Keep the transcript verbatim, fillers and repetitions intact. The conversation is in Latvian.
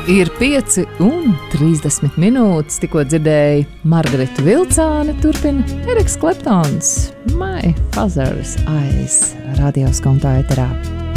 Ir pieci un trīsdesmit minūtes, tikko dzirdēja Margarita Vilcāne, turpina Eriks Kleptons, My Father's Eyes, radio skontā eterā.